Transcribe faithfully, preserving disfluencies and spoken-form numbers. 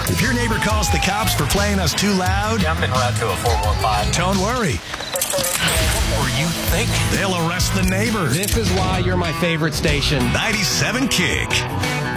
If your neighbor calls the cops for playing us too loud, Yeah, I'm in route to a four one five. don't worry. What were you thinking? They'll arrest the neighbor. This is why you're my favorite station. ninety-seven Kick.